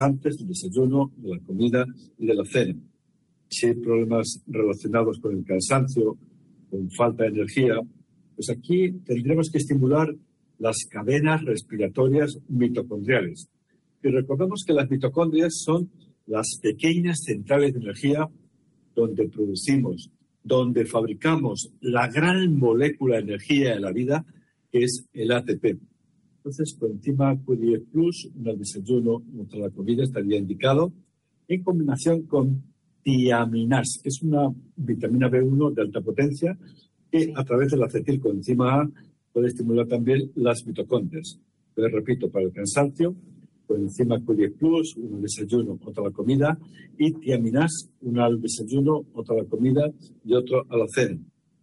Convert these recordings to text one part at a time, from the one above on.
antes del desayuno, de la comida y de la cena. Si hay problemas relacionados con el cansancio, con falta de energía, pues aquí tendremos que estimular las cadenas respiratorias mitocondriales. Y recordemos que las mitocondrias son las pequeñas centrales de energía donde producimos, donde fabricamos la gran molécula de energía de la vida, que es el ATP. Entonces, coenzima Q10 Plus, un desayuno contra la comida estaría indicado, en combinación con tiaminas, que es una vitamina B1 de alta potencia, que a través del acetilcoenzima A puede estimular también las mitocondrias. Entonces, repito, para el cansancio, coenzima Q10 Plus, uno al desayuno, otro a la comida, y tiaminas, uno al desayuno, otro a la comida y otro a la cena.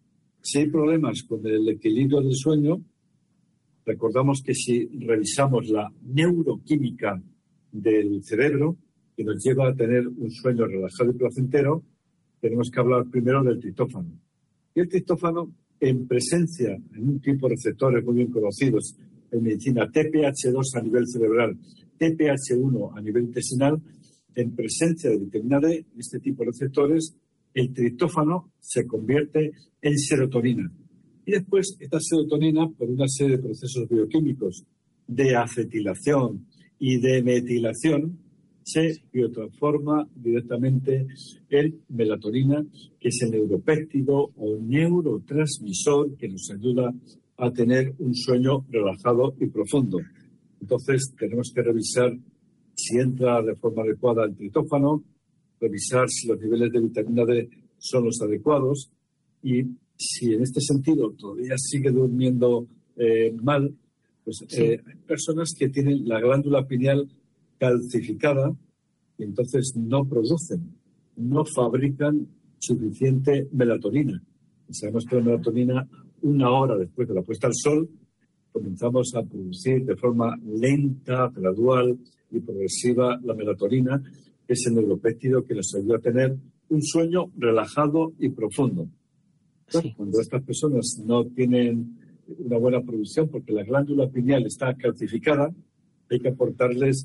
Si hay problemas con el equilibrio del sueño, recordamos que si revisamos la neuroquímica del cerebro, que nos lleva a tener un sueño relajado y placentero, tenemos que hablar primero del triptófano. Y el triptófano, en presencia en un tipo de receptores muy bien conocidos en medicina, TPH2 a nivel cerebral, TPH1 a nivel intestinal, en presencia de vitamina D, este tipo de receptores, el triptófano se convierte en serotonina. Y después esta serotonina, por una serie de procesos bioquímicos de acetilación y de metilación, se biotransforma directamente en melatonina, que es el neuropéptido o neurotransmisor que nos ayuda a tener un sueño relajado y profundo. Entonces, tenemos que revisar si entra de forma adecuada el triptófano, revisar si los niveles de vitamina D son los adecuados y si en este sentido todavía sigue durmiendo mal, pues hay personas que tienen la glándula pineal calcificada y entonces no producen, no fabrican suficiente melatonina. Y sabemos que la melatonina, una hora después de la puesta al sol, comenzamos a producir de forma lenta, gradual y progresiva la melatonina, que es el neuropéptido que nos ayuda a tener un sueño relajado y profundo. Sí. Cuando estas personas no tienen una buena producción porque la glándula pineal está calcificada, hay que aportarles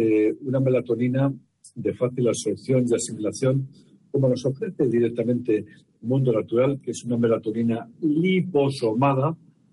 una melatonina de fácil absorción y asimilación, como nos ofrece directamente Mundo Natural, que es una melatonina liposomada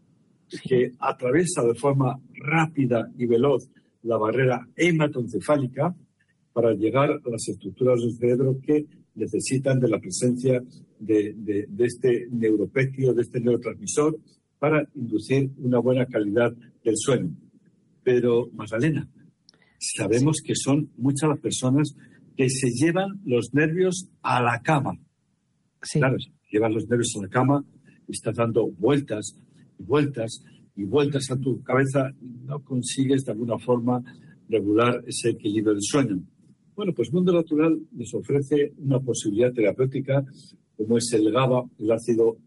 que atraviesa de forma rápida y veloz la barrera hematoencefálica para llegar a las estructuras del cerebro que necesitan de la presencia de este neuropéptido, de este neurotransmisor, para inducir una buena calidad del sueño. Pero, Magdalena, sabemos que son muchas las personas que se llevan los nervios a la cama. Sí. Claro, llevan los nervios a la cama y estás dando vueltas y vueltas y vueltas a tu cabeza y no consigues de alguna forma regular ese equilibrio del sueño. Bueno, pues Mundo Natural nos ofrece una posibilidad terapéutica como es el GABA, el ácido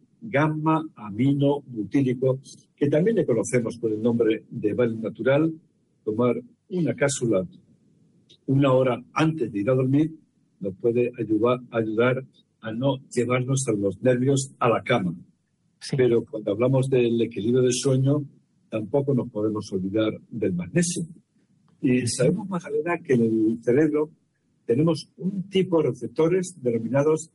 gamma-amino-butírico, que también le conocemos por el nombre de Valium Natural. Tomar una cápsula una hora antes de ir a dormir nos puede ayudar a no llevarnos a los nervios a la cama. Sí. Pero cuando hablamos del equilibrio del sueño, tampoco nos podemos olvidar del magnesio. Y sabemos, Magdalena, que en el cerebro tenemos un tipo de receptores denominados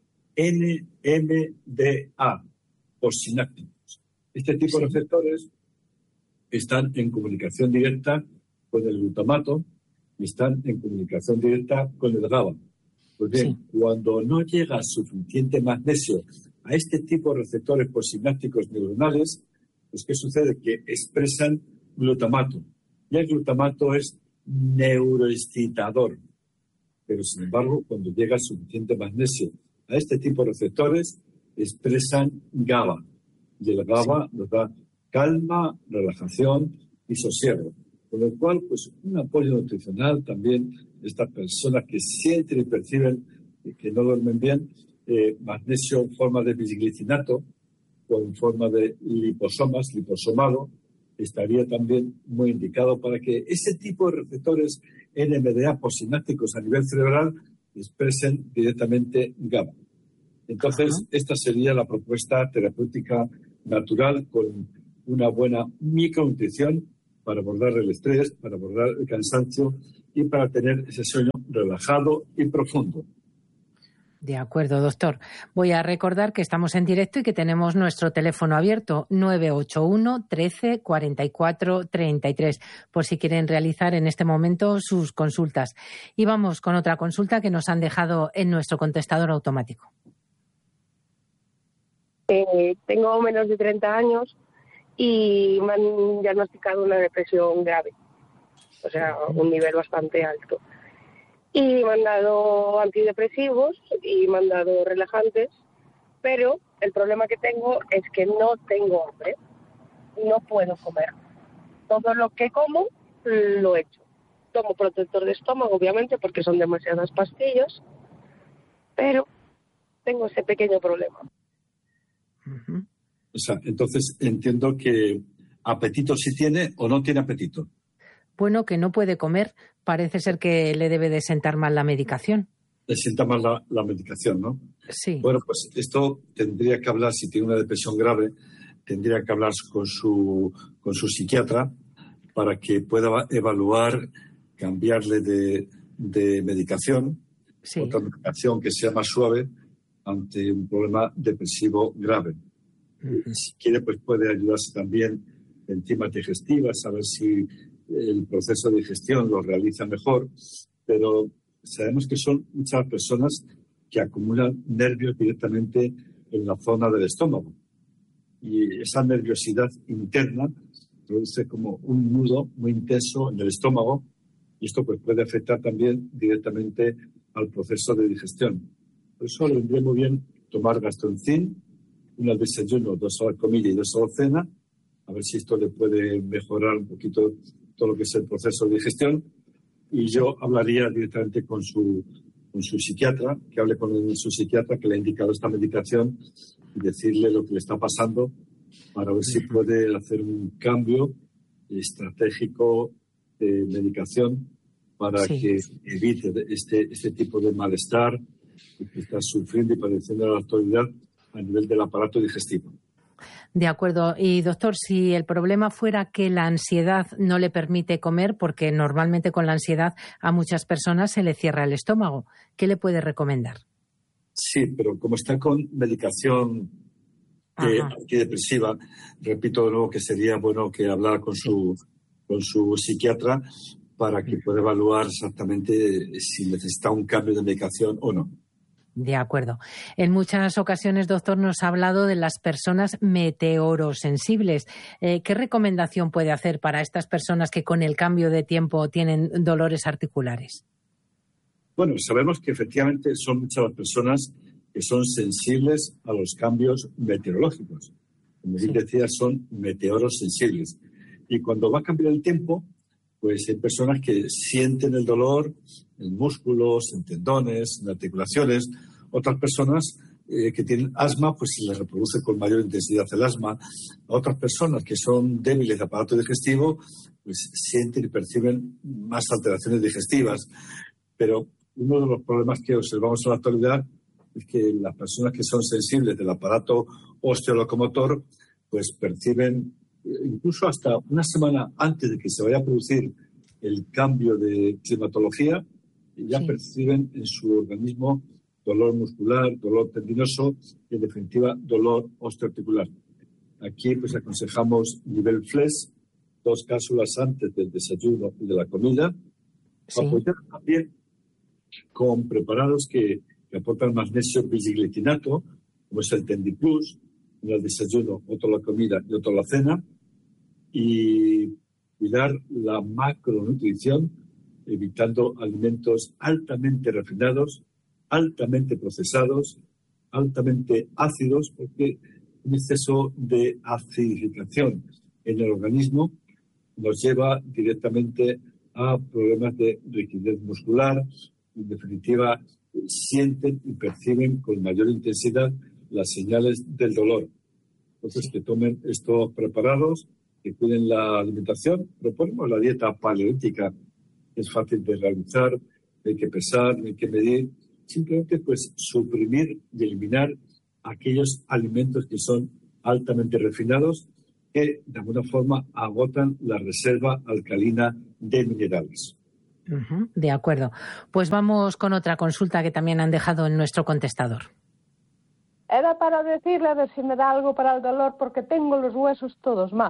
NMDA, o sinápticos. Este tipo de receptores están en comunicación directa con el glutamato y están en comunicación directa con el GABA. Pues bien, cuando no llega suficiente magnesio a este tipo de receptores posinápticos neuronales, pues ¿qué sucede? Que expresan glutamato. Y el glutamato es neuroexcitador. Pero, sin embargo, cuando llega suficiente magnesio a este tipo de receptores, expresan GABA. Y el GABA nos da calma, relajación y sosiego. Con lo cual, pues, un apoyo nutricional también de estas personas que sienten y perciben que no duermen bien, magnesio en forma de bisglicinato o en forma de liposomas, liposomado, estaría también muy indicado para que ese tipo de receptores NMDA posinápticos a nivel cerebral expresen directamente GABA. Entonces, esta sería la propuesta terapéutica natural con una buena micronutrición para abordar el estrés, para abordar el cansancio y para tener ese sueño relajado y profundo. De acuerdo, doctor. Voy a recordar que estamos en directo y que tenemos nuestro teléfono abierto 981 13 44 33 por si quieren realizar en este momento sus consultas. Y vamos con otra consulta que nos han dejado en nuestro contestador automático. Tengo menos de 30 años y me han diagnosticado una depresión grave, o sea, un nivel bastante alto. Y me han dado antidepresivos y me han dado relajantes, pero el problema que tengo es que no tengo hambre, no puedo comer. Todo lo que como lo echo. Tomo protector de estómago, obviamente, porque son demasiadas pastillas, pero tengo ese pequeño problema. Uh-huh. O sea, entonces entiendo que apetito sí tiene o no tiene apetito. Bueno, que no puede comer. Parece ser que le debe de sentar mal la medicación. Le sienta mal la medicación, ¿no? Sí. Bueno, pues esto tendría que hablar, si tiene una depresión grave, tendría que hablar con su psiquiatra para que pueda evaluar, cambiarle de medicación, sí. Otra medicación que sea más suave ante un problema depresivo grave. Uh-huh. Si quiere, pues puede ayudarse también en enzimas digestivas, a ver si el proceso de digestión lo realiza mejor, pero sabemos que son muchas personas que acumulan nervios directamente en la zona del estómago. Y esa nerviosidad interna produce como un nudo muy intenso en el estómago y esto pues puede afectar también directamente al proceso de digestión. Por eso le vendría muy bien tomar Gastroncin, una al desayuno, 2 a la comida y 2 a la cena, a ver si esto le puede mejorar un poquito todo lo que es el proceso de digestión. Y yo hablaría directamente con su psiquiatra, que hable con su psiquiatra que le ha indicado esta medicación y decirle lo que le está pasando para ver si puede hacer un cambio estratégico de medicación para que evite este tipo de malestar que está sufriendo y padeciendo la actualidad a nivel del aparato digestivo. De acuerdo. Y doctor, si el problema fuera que la ansiedad no le permite comer, porque normalmente con la ansiedad a muchas personas se le cierra el estómago, ¿qué le puede recomendar? Sí, pero como está con medicación antidepresiva, repito de nuevo que sería bueno que hablara con su psiquiatra para que pueda evaluar exactamente si necesita un cambio de medicación o no. De acuerdo. En muchas ocasiones, doctor, nos ha hablado de las personas meteorosensibles. ¿Qué recomendación puede hacer para estas personas que con el cambio de tiempo tienen dolores articulares? Bueno, sabemos que efectivamente son muchas las personas que son sensibles a los cambios meteorológicos. Como bien decía, son meteorosensibles. Y cuando va a cambiar el tiempo, pues hay personas que sienten el dolor en músculos, en tendones, en articulaciones. Otras personas que tienen asma, pues se les reproduce con mayor intensidad el asma. Otras personas que son débiles de aparato digestivo, pues sienten y perciben más alteraciones digestivas. Pero uno de los problemas que observamos en la actualidad es que las personas que son sensibles del aparato osteolocomotor, pues perciben incluso hasta una semana antes de que se vaya a producir el cambio de climatología, ya perciben en su organismo dolor muscular, dolor tendinoso y, en definitiva, dolor osteoarticular. Aquí pues aconsejamos nivel FLES, 2 cápsulas antes del desayuno y de la comida, apoyar también con preparados que aportan magnesio bisglicinato, como es el Tendiplus, uno al desayuno, otro a la comida y otro a la cena, y cuidar la macronutrición, evitando alimentos altamente refinados, altamente procesados, altamente ácidos, porque un exceso de acidificación en el organismo nos lleva directamente a problemas de rigidez muscular. En definitiva, sienten y perciben con mayor intensidad las señales del dolor. Entonces, que tomen estos preparados, que cuiden la alimentación. Proponemos la dieta paleolítica, que es fácil de realizar, no hay que pesar, no hay que medir. Simplemente, pues, suprimir y eliminar aquellos alimentos que son altamente refinados, que de alguna forma agotan la reserva alcalina de minerales. De acuerdo. Pues vamos con otra consulta que también han dejado en nuestro contestador. Era para decirle a ver si me da algo para el dolor porque tengo los huesos todos mal.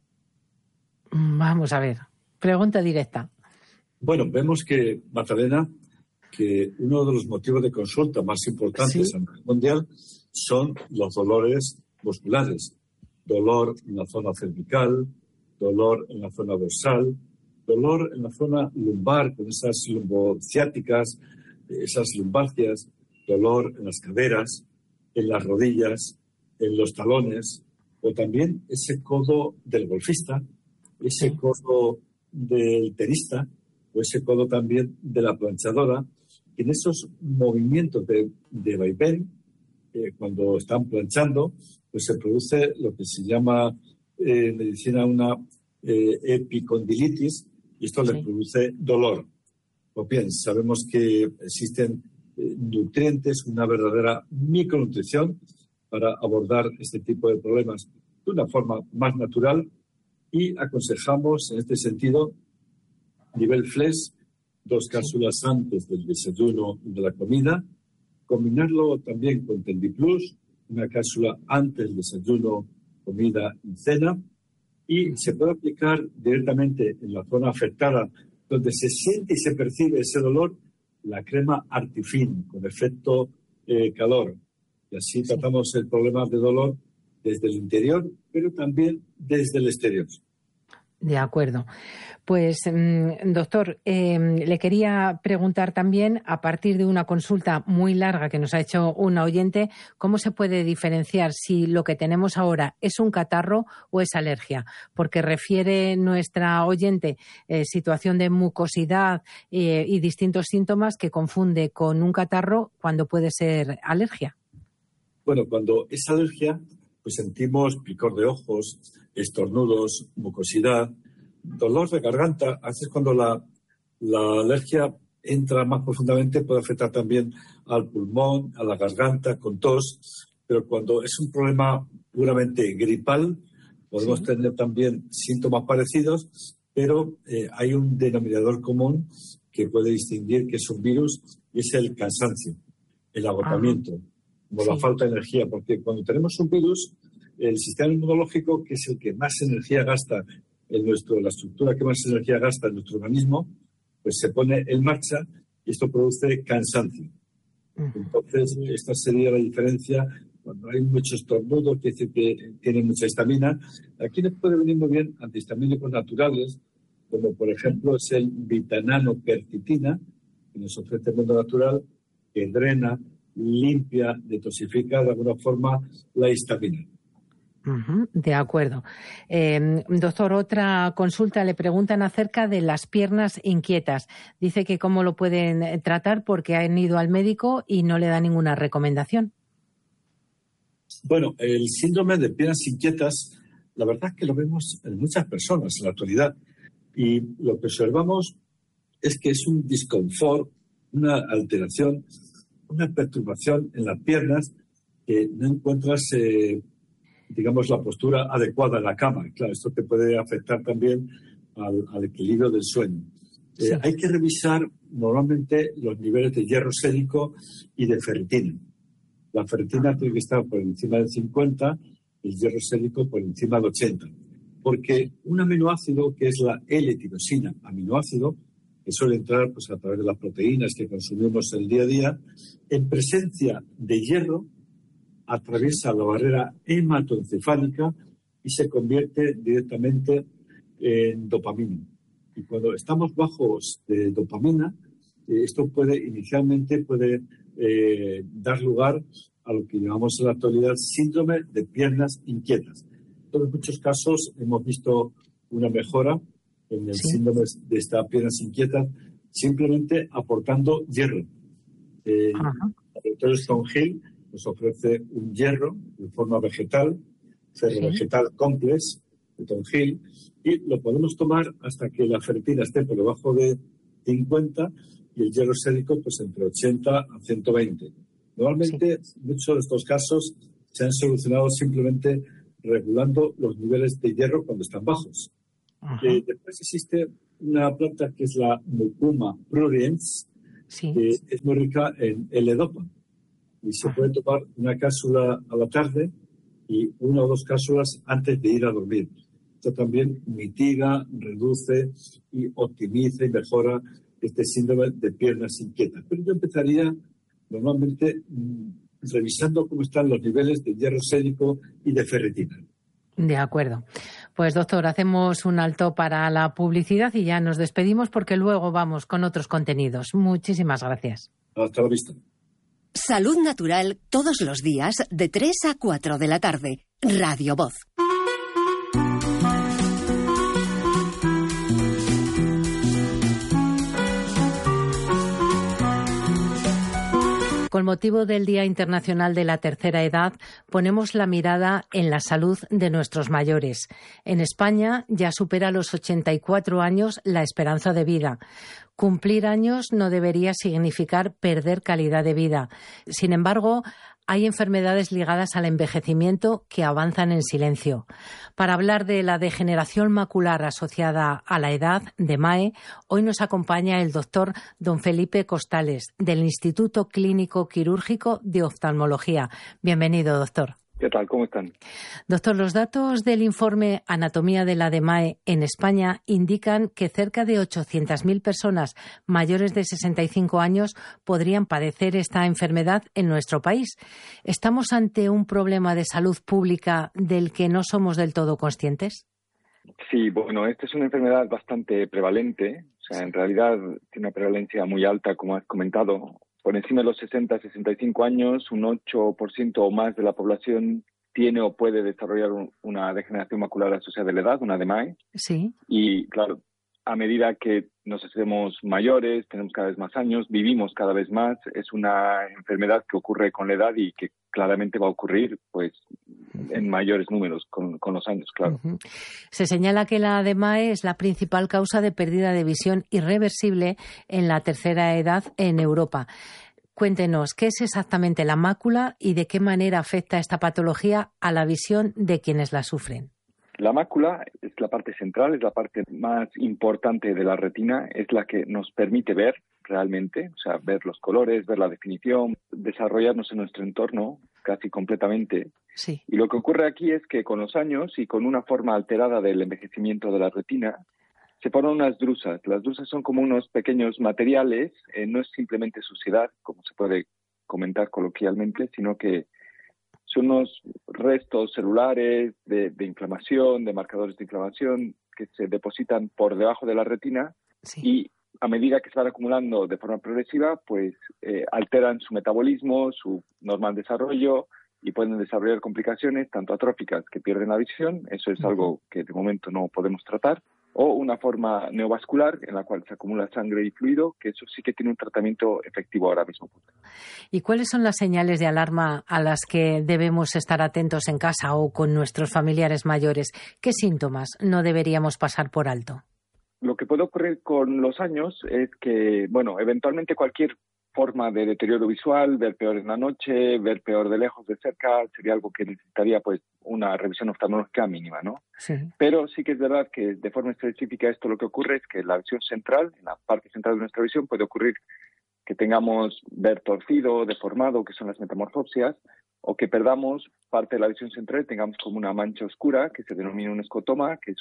Vamos a ver. Pregunta directa. Bueno, vemos que, Magdalena, que uno de los motivos de consulta más importantes a nivel mundial son los dolores musculares. Dolor en la zona cervical, dolor en la zona dorsal, dolor en la zona lumbar con esas lumbociáticas, esas lumbalgias, dolor en las caderas, en las rodillas, en los talones, o también ese codo del golfista, ese codo del tenista, o ese codo también de la planchadora. En esos movimientos de vaivén, cuando están planchando, pues se produce lo que se llama en medicina una epicondilitis, y esto le produce dolor. Pues bien, sabemos que existen nutrientes, una verdadera micronutrición para abordar este tipo de problemas de una forma más natural, y aconsejamos en este sentido nivel FLES, 2 cápsulas antes del desayuno y de la comida, combinarlo también con Tendiplus, una cápsula antes del desayuno, comida y cena, y se puede aplicar directamente en la zona afectada donde se siente y se percibe ese dolor, la crema Artifin con efecto calor. Y así tratamos el problema de dolor desde el interior, pero también desde el exterior. De acuerdo. Pues, doctor, le quería preguntar también, a partir de una consulta muy larga que nos ha hecho una oyente, ¿cómo se puede diferenciar si lo que tenemos ahora es un catarro o es alergia? Porque refiere nuestra oyente situación de mucosidad y distintos síntomas que confunde con un catarro cuando puede ser alergia. Bueno, cuando es alergia, pues sentimos picor de ojos, estornudos, mucosidad, dolor de garganta. A veces cuando la alergia entra más profundamente puede afectar también al pulmón, a la garganta, con tos. Pero cuando es un problema puramente gripal, podemos tener también síntomas parecidos, pero hay un denominador común que puede distinguir que es un virus, y es el cansancio, el agotamiento, como la falta de energía. Porque cuando tenemos un virus, el sistema inmunológico, que es el que más energía gasta la estructura que más energía gasta en nuestro organismo, pues se pone en marcha y esto produce cansancio. Entonces, esta sería la diferencia. Cuando hay mucho estornudo, quiere decir que tiene mucha histamina. Aquí nos puede venir muy bien antihistamínicos naturales, como por ejemplo es el vitananopertitina, que nos ofrece el mundo natural, que drena, limpia, detoxifica de alguna forma la histamina. De acuerdo. Doctor, otra consulta, le preguntan acerca de las piernas inquietas. Dice que cómo lo pueden tratar porque han ido al médico y no le da ninguna recomendación. Bueno, el síndrome de piernas inquietas, la verdad es que lo vemos en muchas personas en la actualidad, y lo que observamos es que es un disconfort, una alteración, una perturbación en las piernas que no encuentras digamos, la postura adecuada en la cama. Claro, esto te puede afectar también al equilibrio del sueño. Hay que revisar normalmente los niveles de hierro sérico y de ferritina. La ferritina tiene que estar por encima del 50, el hierro sérico por encima del 80. Porque un aminoácido, que es la L-tirosina, aminoácido, que suele entrar pues, a través de las proteínas que consumimos el día a día, en presencia de hierro, atraviesa la barrera hematoencefálica y se convierte directamente en dopamina. Y cuando estamos bajos de dopamina, esto inicialmente puede dar lugar a lo que llamamos en la actualidad síndrome de piernas inquietas. En muchos casos hemos visto una mejora en el síndrome de estas piernas inquietas simplemente aportando hierro. El doctor Stonehill nos ofrece un hierro de forma vegetal, ferrovegetal complex, de Tonjil, y lo podemos tomar hasta que la ferritina esté por debajo de 50 y el hierro sérico pues entre 80 a 120. Normalmente, muchos de estos casos se han solucionado simplemente regulando los niveles de hierro cuando están bajos. Después existe una planta que es la Mucuma pruriens, que es muy rica en L-Dopa. Y se puede tomar una cápsula a la tarde y 1 o 2 cápsulas antes de ir a dormir. Esto también mitiga, reduce y optimiza y mejora este síndrome de piernas inquietas. Pero yo empezaría normalmente revisando cómo están los niveles de hierro sérico y de ferritina. De acuerdo. Pues doctor, hacemos un alto para la publicidad y ya nos despedimos porque luego vamos con otros contenidos. Muchísimas gracias. Hasta la vista. Salud Natural todos los días de 3 a 4 de la tarde. Radio Voz. Con motivo del Día Internacional de la Tercera Edad, ponemos la mirada en la salud de nuestros mayores. En España ya supera los 84 años la esperanza de vida. Cumplir años no debería significar perder calidad de vida. Sin embargo, hay enfermedades ligadas al envejecimiento que avanzan en silencio. Para hablar de la degeneración macular asociada a la edad, DMAE, hoy nos acompaña el doctor don Felipe Costales, del Instituto Clínico Quirúrgico de Oftalmología. Bienvenido, doctor. ¿Qué tal? ¿Cómo están? Doctor, los datos del informe Anatomía de la DMAE en España indican que cerca de 800.000 personas mayores de 65 años podrían padecer esta enfermedad en nuestro país. ¿Estamos ante un problema de salud pública del que no somos del todo conscientes? Sí, bueno, esta es una enfermedad bastante prevalente. O sea, en realidad tiene una prevalencia muy alta, como has comentado. Por encima de los 60-65 años, un 8% o más de la población tiene o puede desarrollar una degeneración macular asociada a la edad, una DMAE. Sí. Y claro, a medida que nos hacemos mayores, tenemos cada vez más años, vivimos cada vez más, es una enfermedad que ocurre con la edad y que claramente va a ocurrir pues en mayores números con los años, claro. Uh-huh. Se señala que la DMAE es la principal causa de pérdida de visión irreversible en la tercera edad en Europa. Cuéntenos, ¿qué es exactamente la mácula y de qué manera afecta esta patología a la visión de quienes la sufren? La mácula es la parte central, es la parte más importante de la retina, es la que nos permite ver realmente, o sea, ver los colores, ver la definición, desarrollarnos en nuestro entorno casi completamente. Sí. Y lo que ocurre aquí es que con los años y con una forma alterada del envejecimiento de la retina, se forman unas drusas. Las drusas son como unos pequeños materiales, no es simplemente suciedad, como se puede comentar coloquialmente, sino que son unos restos celulares de inflamación, de marcadores de inflamación que se depositan por debajo de la retina. Sí. Y a medida que se van acumulando de forma progresiva, pues alteran su metabolismo, su normal desarrollo y pueden desarrollar complicaciones tanto atróficas que pierden la visión, eso es algo que de momento no podemos tratar, o una forma neovascular en la cual se acumula sangre y fluido, que eso sí que tiene un tratamiento efectivo ahora mismo. ¿Y cuáles son las señales de alarma a las que debemos estar atentos en casa o con nuestros familiares mayores? ¿Qué síntomas no deberíamos pasar por alto? Lo que puede ocurrir con los años es que, bueno, eventualmente cualquier forma de deterioro visual, ver peor en la noche, ver peor de lejos, de cerca, sería algo que necesitaría pues una revisión oftalmológica mínima, ¿no? Sí. Pero sí que es verdad que de forma específica esto lo que ocurre es que la visión central, en la parte central de nuestra visión, puede ocurrir que tengamos ver torcido, deformado, que son las metamorfopsias, o que perdamos parte de la visión central y tengamos como una mancha oscura que se denomina un escotoma, que es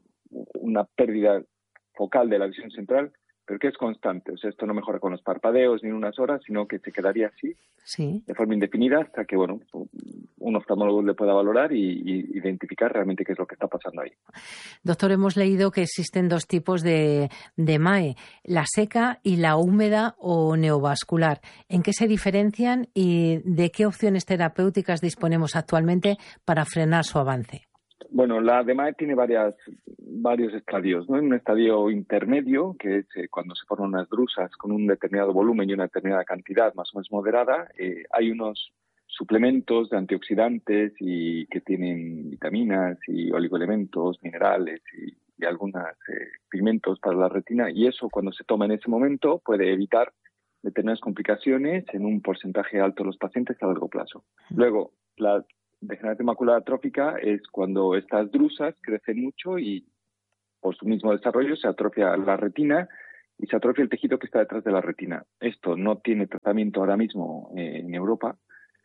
una pérdida focal de la visión central, pero que es constante. O sea, esto no mejora con los parpadeos ni en unas horas, sino que se quedaría así, sí, de forma indefinida, hasta que, bueno, un oftalmólogo le pueda valorar y identificar realmente qué es lo que está pasando ahí. Doctor, hemos leído que existen 2 tipos de DMAE, la seca y la húmeda o neovascular. ¿En qué se diferencian y de qué opciones terapéuticas disponemos actualmente para frenar su avance? Bueno, la DMAE tiene varios estadios, ¿no? En un estadio intermedio, que es cuando se forman unas drusas con un determinado volumen y una determinada cantidad más o menos moderada, hay unos suplementos de antioxidantes y que tienen vitaminas y oligoelementos, minerales y algunos pigmentos para la retina, y eso cuando se toma en ese momento puede evitar determinadas complicaciones en un porcentaje alto de los pacientes a largo plazo. Luego, la degeneración macular atrófica es cuando estas drusas crecen mucho y por su mismo desarrollo se atrofia la retina y se atrofia el tejido que está detrás de la retina. Esto no tiene tratamiento ahora mismo en Europa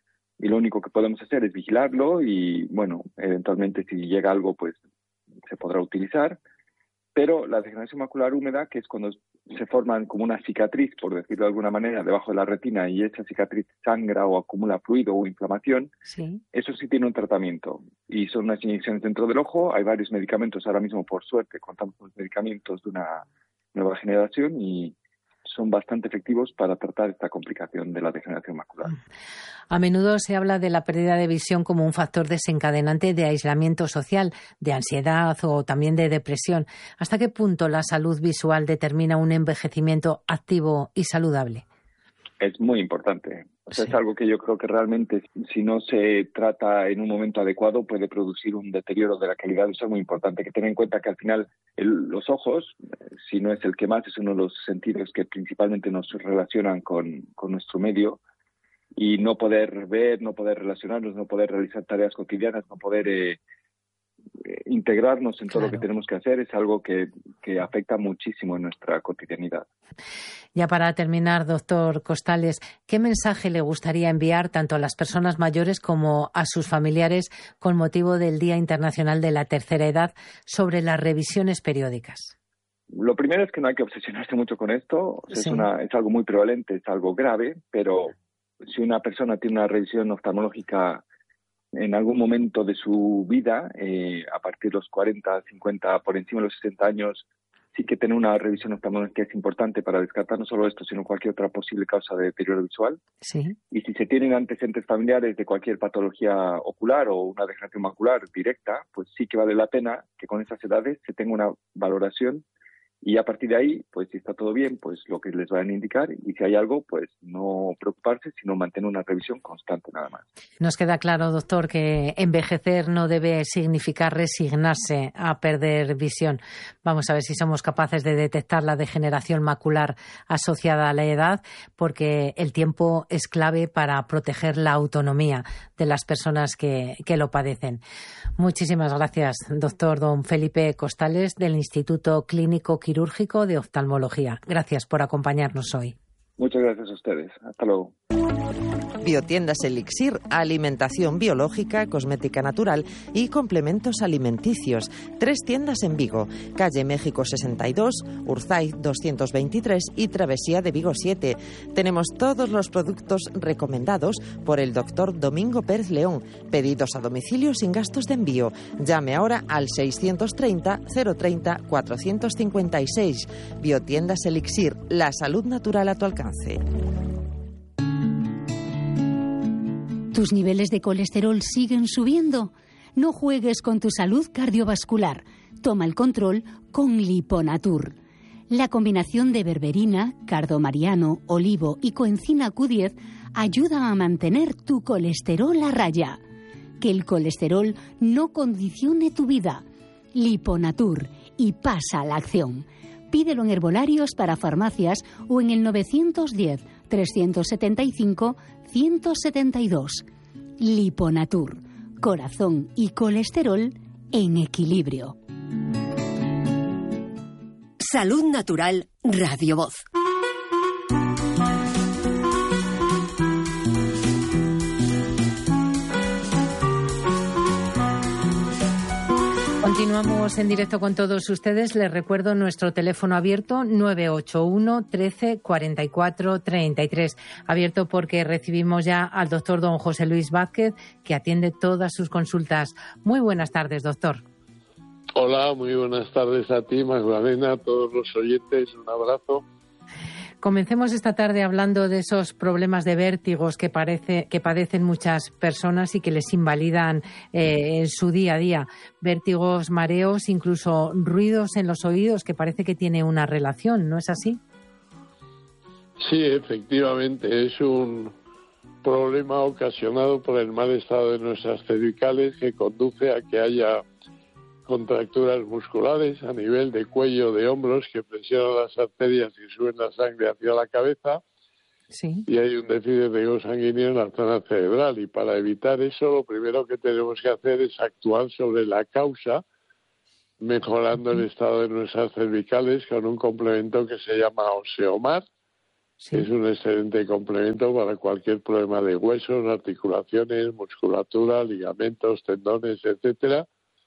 y lo único que podemos hacer es vigilarlo y, bueno, eventualmente si llega algo, pues se podrá utilizar. Pero la degeneración macular húmeda, que es cuando se forman como una cicatriz, por decirlo de alguna manera, debajo de la retina y esa cicatriz sangra o acumula fluido o inflamación, Sí. Eso sí tiene un tratamiento y son unas inyecciones dentro del ojo. Hay varios medicamentos ahora mismo, por suerte, contamos con medicamentos de una nueva generación y son bastante efectivos para tratar esta complicación de la degeneración macular. A menudo se habla de la pérdida de visión como un factor desencadenante de aislamiento social, de ansiedad o también de depresión. ¿Hasta qué punto la salud visual determina un envejecimiento activo y saludable? Es muy importante. Es algo que yo creo que realmente, si no se trata en un momento adecuado, puede producir un deterioro de la calidad visual muy importante. Hay que tener en cuenta que al final los ojos, si no es el que más, es uno de los sentidos que principalmente nos relacionan con nuestro medio. Y no poder ver, no poder relacionarnos, no poder realizar tareas cotidianas, no poder integrarnos en todo lo que tenemos que hacer es algo que afecta muchísimo en nuestra cotidianidad. Ya para terminar, doctor Costales, ¿qué mensaje le gustaría enviar tanto a las personas mayores como a sus familiares con motivo del Día Internacional de la Tercera Edad sobre las revisiones periódicas? Lo primero es que no hay que obsesionarse mucho con esto. Es algo muy prevalente, es algo grave, pero si una persona tiene una revisión oftalmológica en algún momento de su vida, a partir de los 40, 50, por encima de los 60 años, sí que tener una revisión oftalmológica es importante para descartar no solo esto, sino cualquier otra posible causa de deterioro visual. Sí. Y si se tienen antecedentes familiares de cualquier patología ocular o una degeneración macular directa, pues sí que vale la pena que con esas edades se tenga una valoración y a partir de ahí, pues si está todo bien, pues lo que les vayan a indicar y si hay algo, pues no preocuparse, sino mantener una revisión constante nada más. Nos queda claro, doctor, que envejecer no debe significar resignarse a perder visión. Vamos a ver si somos capaces de detectar la degeneración macular asociada a la edad, porque el tiempo es clave para proteger la autonomía de las personas que lo padecen. Muchísimas gracias, doctor don Felipe Costales, del Instituto Clínico Quirúrgico de Oftalmología. Gracias por acompañarnos hoy. Muchas gracias a ustedes. Hasta luego. Biotiendas Elixir, alimentación biológica, cosmética natural y complementos alimenticios. 3 tiendas en Vigo, calle México 62, Urzaiz 223 y Travesía de Vigo 7. Tenemos todos los productos recomendados por el doctor Domingo Pérez León. Pedidos a domicilio sin gastos de envío. Llame ahora al 630 030 456. Biotiendas Elixir, la salud natural a tu alcance. ¿Tus niveles de colesterol siguen subiendo? No juegues con tu salud cardiovascular. Toma el control con Liponatur. La combinación de berberina, cardomariano, olivo y coenzima Q10 ayuda a mantener tu colesterol a raya. Que el colesterol no condicione tu vida. Liponatur y pasa a la acción. Pídelo en herbolarios para farmacias o en el 910 375 172. Liponatur. Corazón y colesterol en equilibrio. Salud Natural Radio Voz. Continuamos en directo con todos ustedes. Les recuerdo nuestro teléfono abierto 981 13 44 33. Abierto porque recibimos ya al doctor don José Luis Vázquez, que atiende todas sus consultas. Muy buenas tardes, doctor. Hola, muy buenas tardes a ti, Magdalena, a todos los oyentes. Un abrazo. Comencemos esta tarde hablando de esos problemas de vértigos que padecen muchas personas y que les invalidan en su día a día. Vértigos, mareos, incluso ruidos en los oídos, que parece que tiene una relación, ¿no es así? Sí, efectivamente, es un problema ocasionado por el mal estado de nuestras cervicales que conduce a que haya contracturas musculares a nivel de cuello, de hombros, que presionan las arterias y suben la sangre hacia la cabeza. Sí. Y hay un déficit de riego sanguíneo en la zona cerebral. Y para evitar eso, lo primero que tenemos que hacer es actuar sobre la causa mejorando el estado de nuestras cervicales con un complemento que se llama Osteomar. Sí. Es un excelente complemento para cualquier problema de huesos, articulaciones, musculatura, ligamentos, tendones, etcétera,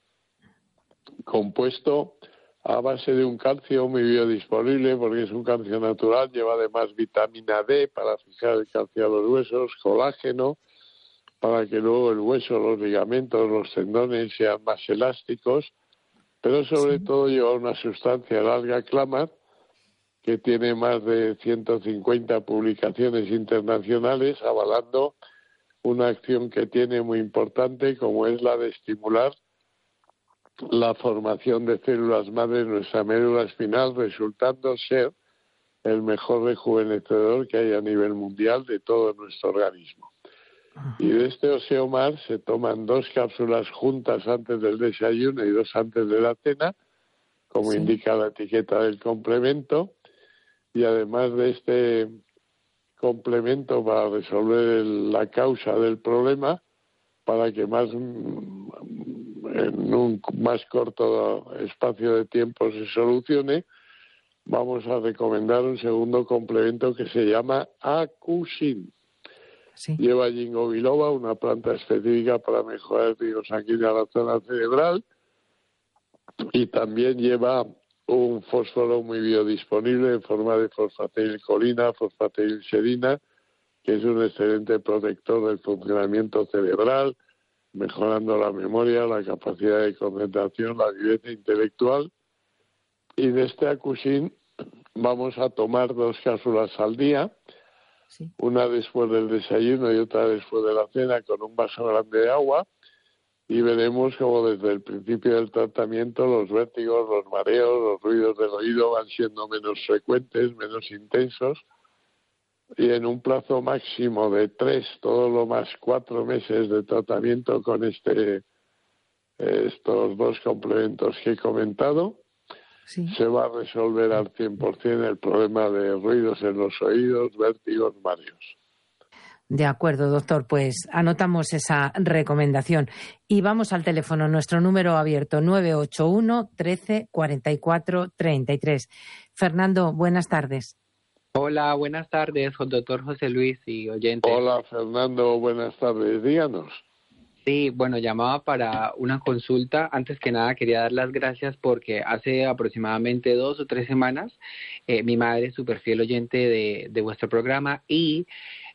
compuesto a base de un calcio muy biodisponible, porque es un calcio natural, lleva además vitamina D para fijar el calcio a los huesos, colágeno, para que luego el hueso, los ligamentos, los tendones sean más elásticos, pero sobre todo lleva una sustancia, el alga clamar, que tiene más de 150 publicaciones internacionales avalando una acción que tiene muy importante, como es la de estimular la formación de células madre en nuestra médula espinal, resultando ser el mejor rejuvenecedor que hay a nivel mundial de todo nuestro organismo. Y de este Osteomar se toman 2 cápsulas juntas antes del desayuno y 2 antes de la cena, como indica la etiqueta del complemento, y además de este complemento para resolver la causa del problema, para que en un más corto espacio de tiempo se solucione, vamos a recomendar un segundo complemento que se llama Acusin. Sí. Lleva ginkgo biloba, una planta específica para mejorar el riego sanguíneo a la zona cerebral, y también lleva un fósforo muy biodisponible en forma de fosfatilcolina, fosfatilserina, que es un excelente protector del funcionamiento cerebral, mejorando la memoria, la capacidad de concentración, la viveza intelectual. Y de este Acusin vamos a tomar 2 cápsulas al día, una después del desayuno y otra después de la cena, con un vaso grande de agua, y veremos como desde el principio del tratamiento los vértigos, los mareos, los ruidos del oído van siendo menos frecuentes, menos intensos, y en un plazo máximo de 3, todo lo más 4 meses de tratamiento con estos 2 complementos que he comentado, se va a resolver al 100% el problema de ruidos en los oídos, vértigos, mareos. De acuerdo, doctor, pues anotamos esa recomendación. Y vamos al teléfono, nuestro número abierto, 981 13 44 33. Fernando, buenas tardes. Hola, buenas tardes, doctor José Luis y oyentes. Hola, Fernando, buenas tardes. Díganos. Sí, bueno, llamaba para una consulta. Antes que nada, quería dar las gracias porque hace aproximadamente 2 o 3 semanas mi madre es súper fiel oyente de vuestro programa y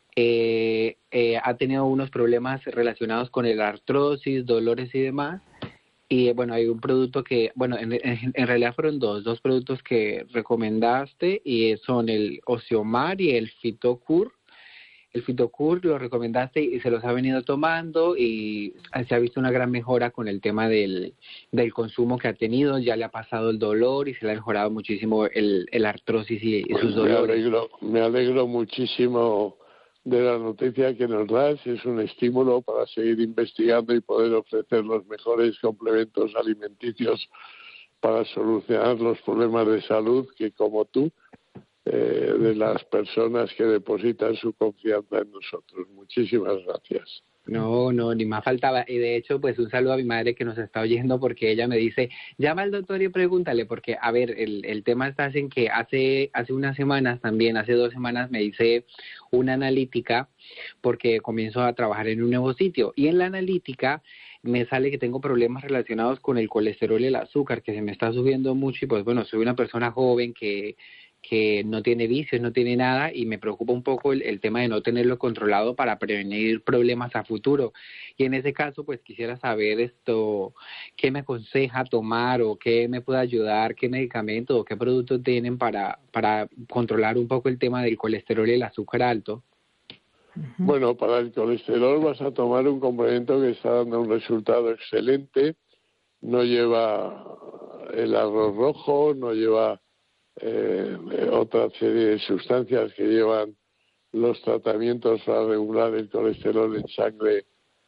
ha tenido unos problemas relacionados con el artrosis, dolores y demás. Y bueno, hay un producto que, bueno, en realidad fueron dos productos que recomendaste y son el Osteomar y el Fitocur. El Fitocur lo recomendaste y se los ha venido tomando y se ha visto una gran mejora con el tema del consumo que ha tenido. Ya le ha pasado el dolor y se le ha mejorado muchísimo el artrosis y sus dolores. Me alegro muchísimo de la noticia que nos das. Es un estímulo para seguir investigando y poder ofrecer los mejores complementos alimenticios para solucionar los problemas de salud que, como tú, de las personas que depositan su confianza en nosotros. Muchísimas gracias. No, ni más faltaba. Y de hecho, pues un saludo a mi madre que nos está oyendo, porque ella me dice, llama al doctor y pregúntale, porque, a ver, el tema está en que hace unas semanas también, hace 2 semanas me hice una analítica porque comienzo a trabajar en un nuevo sitio. Y en la analítica me sale que tengo problemas relacionados con el colesterol y el azúcar, que se me está subiendo mucho y pues bueno, soy una persona joven que no tiene vicios, no tiene nada y me preocupa un poco el tema de no tenerlo controlado para prevenir problemas a futuro. Y en ese caso, pues quisiera saber qué me aconseja tomar o qué me puede ayudar, qué medicamento o qué productos tienen para controlar un poco el tema del colesterol y el azúcar alto. Bueno, para el colesterol vas a tomar un complemento que está dando un resultado excelente. No lleva el arroz rojo, no lleva otra serie de sustancias que llevan los tratamientos para regular el colesterol en sangre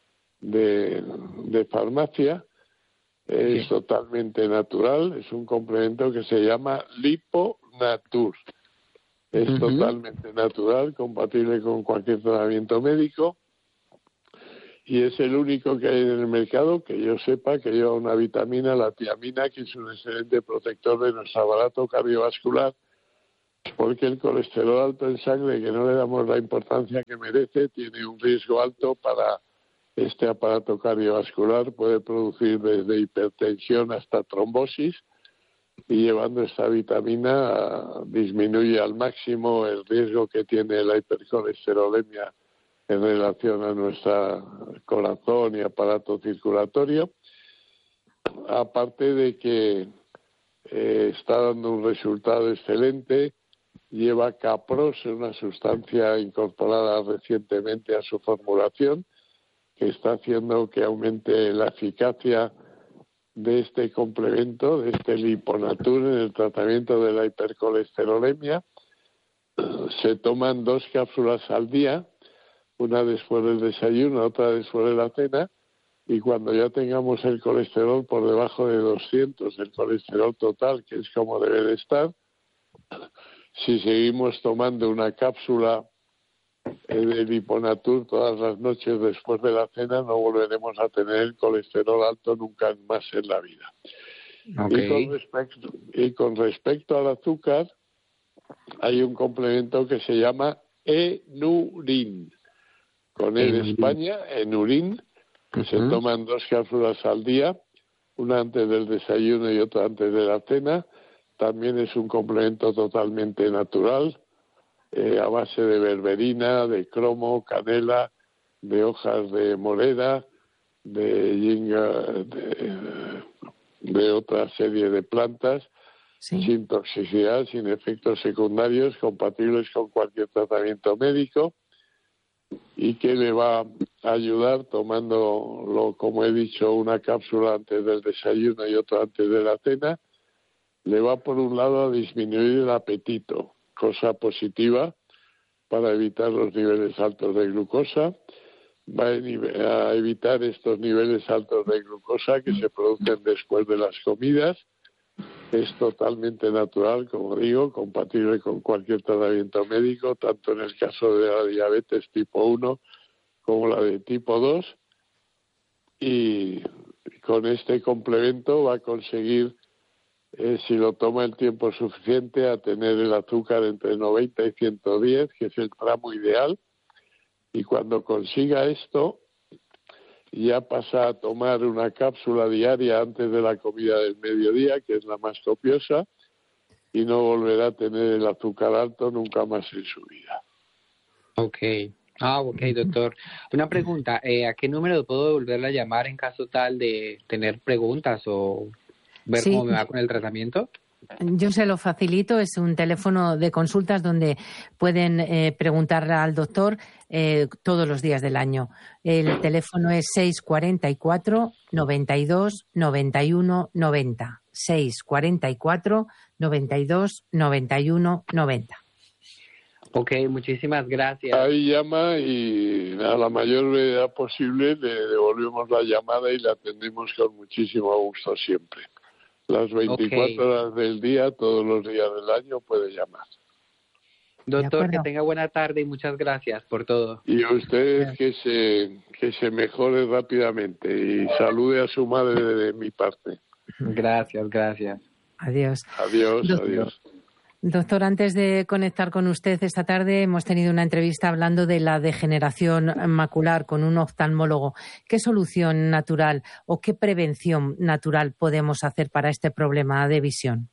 de farmacia. Es totalmente natural, es un complemento que se llama Liponatur. Es totalmente natural, compatible con cualquier tratamiento médico y es el único que hay en el mercado que yo sepa que lleva una vitamina, la tiamina, que es un excelente protector de nuestro aparato cardiovascular, porque el colesterol alto en sangre, que no le damos la importancia que merece, tiene un riesgo alto para este aparato cardiovascular, puede producir desde hipertensión hasta trombosis, y llevando esta vitamina disminuye al máximo el riesgo que tiene la hipercolesterolemia en relación a nuestro corazón y aparato circulatorio, aparte de que está dando un resultado excelente. Lleva Capros, una sustancia incorporada recientemente a su formulación, que está haciendo que aumente la eficacia de este complemento, de este Liponatur en el tratamiento de la hipercolesterolemia. Se toman 2 cápsulas al día, una después del desayuno, otra después de la cena, y cuando ya tengamos el colesterol por debajo de 200, el colesterol total, que es como debe de estar, si seguimos tomando una cápsula de Liponatur todas las noches después de la cena, no volveremos a tener el colesterol alto nunca más en la vida. Okay. Y con respecto al azúcar, hay un complemento que se llama Enurin, con E de España, Enurin, que se toman 2 cápsulas al día, una antes del desayuno y otra antes de la cena. También es un complemento totalmente natural, a base de berberina, de cromo, canela, de hojas de morera, de yinga, de otra serie de plantas, sin toxicidad, sin efectos secundarios, compatibles con cualquier tratamiento médico, y que le va a ayudar tomándolo, como he dicho, una cápsula antes del desayuno y otra antes de la cena. Le va por un lado a disminuir el apetito, cosa positiva para evitar los niveles altos de glucosa. Va a evitar estos niveles altos de glucosa que se producen después de las comidas. Es totalmente natural, como digo, compatible con cualquier tratamiento médico, tanto en el caso de la diabetes tipo 1 como la de tipo 2. Y con este complemento va a conseguir, si lo toma el tiempo suficiente, a tener el azúcar entre 90 y 110, que es el tramo ideal. Y cuando consiga esto, ya pasa a tomar una cápsula diaria antes de la comida del mediodía, que es la más copiosa, y no volverá a tener el azúcar alto nunca más en su vida. Ok, doctor. Una pregunta, ¿a qué número puedo volverle a llamar en caso tal de tener preguntas o ver cómo me va con el tratamiento? Yo se lo facilito, es un teléfono de consultas donde pueden preguntarle al doctor todos los días del año. El teléfono es 644 92 91 90. 644 92 91 90. Ok, muchísimas gracias. Ahí llama y a la mayor brevedad posible le devolvemos la llamada y la atendemos con muchísimo gusto siempre. Las 24 horas del día, todos los días del año puede llamar. Doctor, que tenga buena tarde y muchas gracias por todo. Y a ustedes que se mejore rápidamente y salude a su madre de mi parte. Gracias. Adiós. Adiós. Doctor, antes de conectar con usted esta tarde hemos tenido una entrevista hablando de la degeneración macular con un oftalmólogo. ¿Qué solución natural o qué prevención natural podemos hacer para este problema de visión?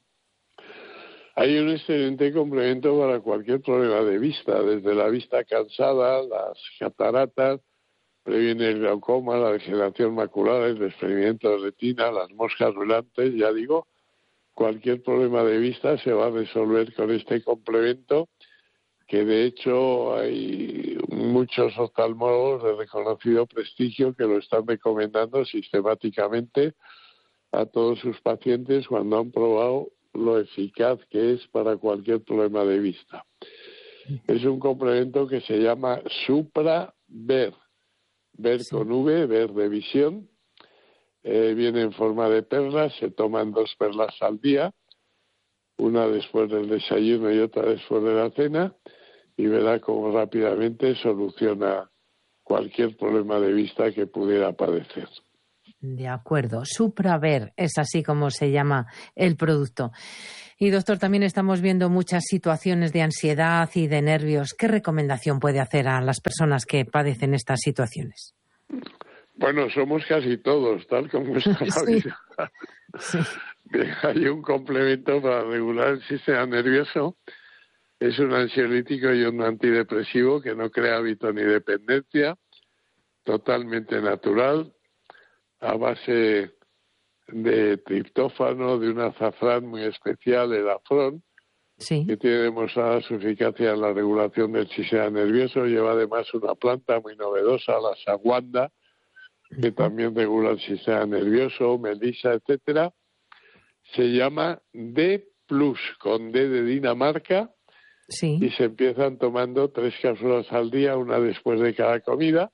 Hay un excelente complemento para cualquier problema de vista, desde la vista cansada, las cataratas, previene el glaucoma, la degeneración macular, el desprendimiento de retina, las moscas rulantes, ya digo. Cualquier problema de vista se va a resolver con este complemento, que de hecho hay muchos oftalmólogos de reconocido prestigio que lo están recomendando sistemáticamente a todos sus pacientes cuando han probado lo eficaz que es para cualquier problema de vista. Es un complemento que se llama Supra-Ver, ver con V, ver de visión. Viene en forma de perlas, se toman 2 perlas al día, una después del desayuno y otra después de la cena, y verá cómo rápidamente soluciona cualquier problema de vista que pudiera padecer. De acuerdo. Supraver es así como se llama el producto. Y doctor, también estamos viendo muchas situaciones de ansiedad y de nervios. ¿Qué recomendación puede hacer a las personas que padecen estas situaciones? Bueno, somos casi todos, tal como está la vida. Sí. Bien, hay un complemento para regular el sistema nervioso. Es un ansiolítico y un antidepresivo que no crea hábito ni dependencia, totalmente natural, a base de triptófano, de un azafrán muy especial, el afrón, que tiene demostrada su eficacia en la regulación del sistema nervioso. Lleva además una planta muy novedosa, la saguanda, que también regula el sistema nervioso, melisa, etcétera. Se llama D+, con D de Dinamarca, y se empiezan tomando 3 cápsulas al día, una después de cada comida,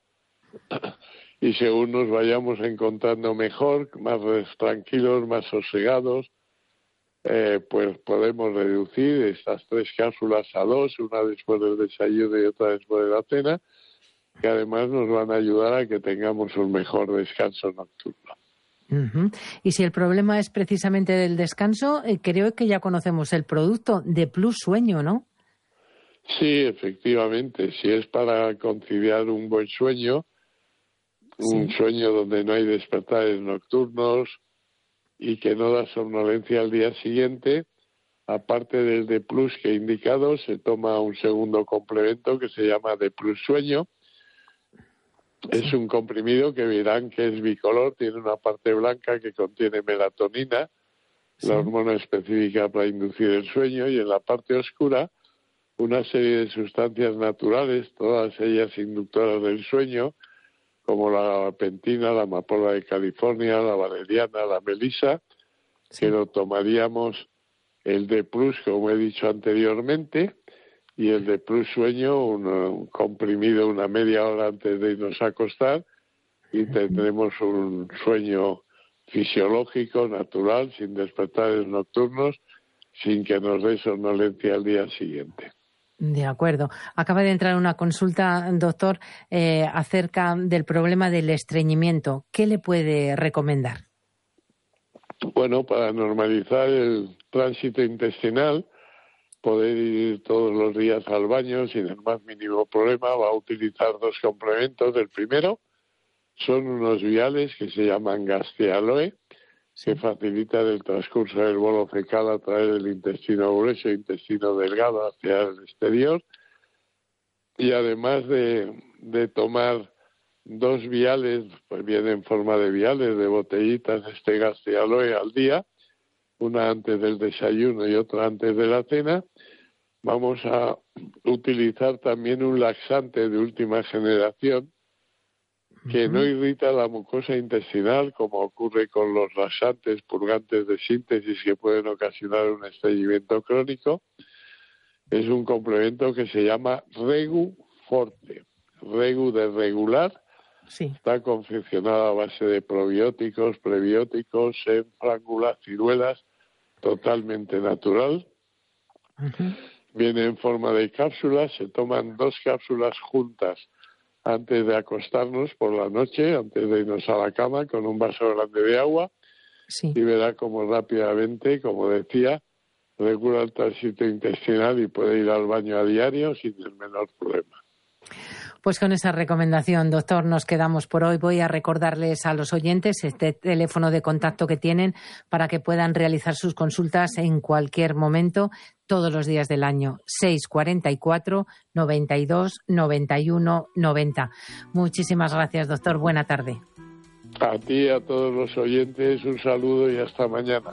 y según nos vayamos encontrando mejor, más tranquilos, más sosegados, pues podemos reducir estas 3 cápsulas a 2, una después del desayuno y otra después de la cena, que además nos van a ayudar a que tengamos un mejor descanso nocturno. Uh-huh. Y si el problema es precisamente del descanso, creo que ya conocemos el producto de Plus Sueño, ¿no? Sí, efectivamente. Si es para conciliar un buen sueño, un sueño donde no hay despertares nocturnos y que no da somnolencia al día siguiente, aparte del D+ que he indicado, se toma un segundo complemento que se llama D+ Sueño. Es un comprimido que verán que es bicolor, tiene una parte blanca que contiene melatonina, la hormona específica para inducir el sueño, y en la parte oscura una serie de sustancias naturales, todas ellas inductoras del sueño, como la gabapentina, la amapola de California, la valeriana, la melisa, que lo tomaríamos el D+, como he dicho anteriormente, y el D+ Sueño, un comprimido una media hora antes de irnos a acostar, y tendremos un sueño fisiológico, natural, sin despertares nocturnos, sin que nos dé somnolencia al día siguiente. De acuerdo. Acaba de entrar una consulta, doctor, acerca del problema del estreñimiento. ¿Qué le puede recomendar? Bueno, para normalizar el tránsito intestinal, poder ir todos los días al baño sin el más mínimo problema, va a utilizar 2 complementos. El primero son unos viales que se llaman Gastialoe, que facilitan el transcurso del bolo fecal a través del intestino grueso e intestino delgado hacia el exterior. Y además de tomar 2 viales, pues viene en forma de viales, de botellitas, este Gastialoe al día, una antes del desayuno y otra antes de la cena, vamos a utilizar también un laxante de última generación que no irrita la mucosa intestinal, como ocurre con los laxantes purgantes de síntesis que pueden ocasionar un estreñimiento crónico. Es un complemento que se llama Regu Forte. Regu de regular. Está confeccionado a base de probióticos, prebióticos, frángula, ciruelas, totalmente natural. Viene en forma de cápsulas, se toman 2 cápsulas juntas antes de acostarnos por la noche, antes de irnos a la cama, con un vaso grande de agua, y verá cómo rápidamente, como decía, regula el tránsito intestinal y puede ir al baño a diario sin el menor problema. Pues con esa recomendación, doctor, nos quedamos por hoy. Voy a recordarles a los oyentes este teléfono de contacto que tienen para que puedan realizar sus consultas en cualquier momento, todos los días del año. 644 92 91 90. Muchísimas gracias, doctor. Buena tarde. A ti y a todos los oyentes, un saludo y hasta mañana.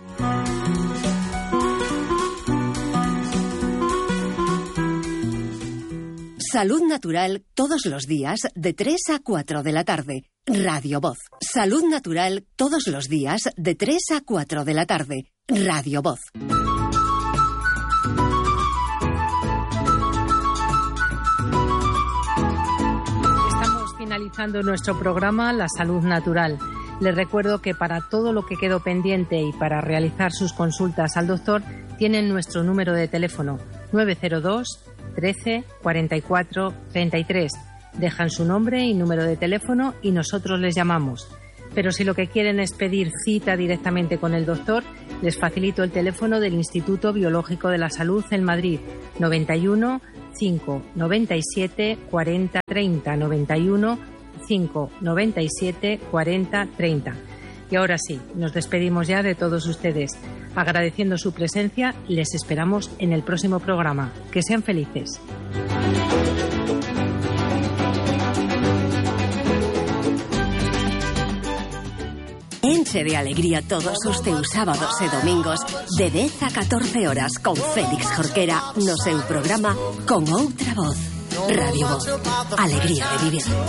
Salud Natural todos los días de 3 a 4 de la tarde. Radio Voz. Salud Natural todos los días de 3 a 4 de la tarde. Radio Voz. Estamos finalizando nuestro programa La Salud Natural. Les recuerdo que para todo lo que quedó pendiente y para realizar sus consultas al doctor, tienen nuestro número de teléfono 902 13 44 33 Dejan su nombre y número de teléfono y nosotros les llamamos. Pero si lo que quieren es pedir cita directamente con el doctor, les facilito el teléfono del Instituto Biológico de la Salud en Madrid, 91 597 40 30, 91 597 40 30. Y ahora sí, nos despedimos ya de todos ustedes. Agradeciendo su presencia, les esperamos en el próximo programa. Que sean felices. Enche de alegría todos os teus sábados e domingos de 10 a 14 horas con Félix Jorquera no seu programa Con Outra Voz. Radio Voz. Alegría de vivir.